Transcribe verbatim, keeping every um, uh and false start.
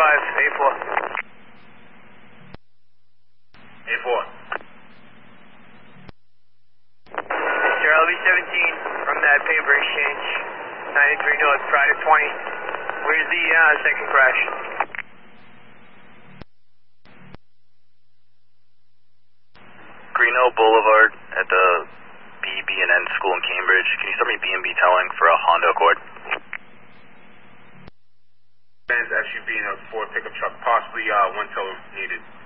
five, A four. A four. Charlie seventeen from that paper exchange, ninety-three North, Friday twenty. Where's the uh, second crash? Greeno Boulevard at the B B and N School in Cambridge. Can you start me B and B towing for a Honda Accord? Benz S U V and a Ford pickup truck, possibly uh, one tow needed.